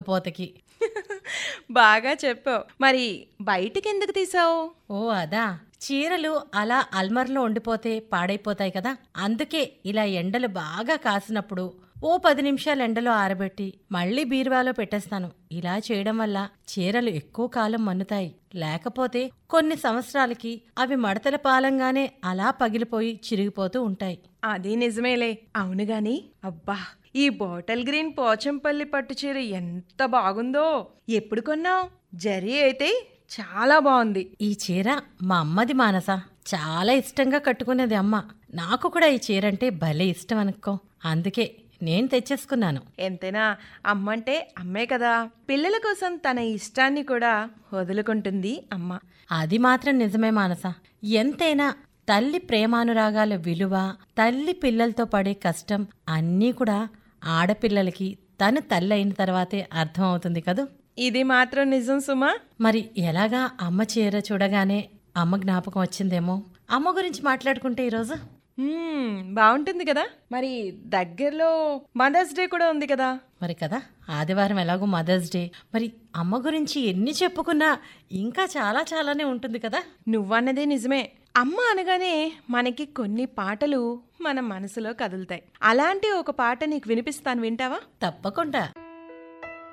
ఉడకపోతకి. బాగా చెప్పావు. మరి బయటికెందుకు తీసావు? ఓ అదా, చీరలు అలా అల్మర్లో ఉండిపోతే పాడైపోతాయి కదా, అందుకే ఇలా ఎండలు బాగా కాసినప్పుడు ఓ 10 నిమిషాలు ఎండలో ఆరబెట్టి మళ్ళీ బీరువాలో పెట్టేస్తాను. ఇలా చేయడం వల్ల చీరలు ఎక్కువ కాలం మన్నుతాయి. లేకపోతే కొన్ని సంవత్సరాలకి అవి మడతల పాలంగానే అలా పగిలిపోయి చిరిగిపోతూ ఉంటాయి. అది నిజమేలే. అవును గాని, అబ్బా, ఈ బాటిల్ గ్రీన్ పోచంపల్లి పట్టు చీర ఎంత బాగుందో! ఎప్పుడు కొన్నావు? జరీ అయితే చాలా బాగుంది. ఈ చీర మా అమ్మది మానస. చాలా ఇష్టంగా కట్టుకునేది అమ్మ. నాకు కూడా ఈ చీరంటే భలే ఇష్టం అనుకో. అందుకే నేను తెచ్చేసుకున్నాను. ఎంతైనా అమ్మంటే అమ్మే కదా. పిల్లల కోసం తన ఇష్టాన్ని కూడా వదులుకుంటుంది అమ్మ. అది మాత్రం నిజమే మానస. ఎంతైనా తల్లి ప్రేమానురాగాల విలువ, తల్లి పిల్లలతో పడే కష్టం అన్నీ కూడా ఆడపిల్లలకి తను తల్లి అయిన తర్వాతే అర్థం అవుతుంది కదూ. ఇది మాత్రం నిజం సుమా. మరి ఎలాగా అమ్మ చీర చూడగానే అమ్మ జ్ఞాపకం వచ్చిందేమో. అమ్మ గురించి మాట్లాడుకుంటే ఈరోజు బాగుంటుంది కదా. మరి దగ్గరలో మదర్స్ డే కూడా ఉంది కదా. మరి కదా, ఆదివారం ఎలాగో మదర్స్ డే. మరి అమ్మ గురించి ఎన్ని చెప్పుకున్నా ఇంకా చాలా చాలానే ఉంటుంది కదా. నువ్వన్నదే నిజమే. అమ్మ అనగానే మనకి కొన్ని పాటలు మన మనసులో కదులుతాయి. అలాంటి ఒక పాట నీకు వినిపిస్తాను, వింటావా? తప్పకుండా.